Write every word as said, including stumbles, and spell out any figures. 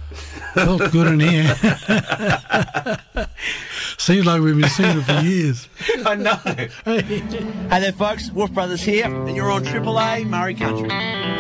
Felt good in here. Seems like we've been seeing it for years. I know. Hey there, folks. Wolf Brothers here, and you're on Triple A Murray Country.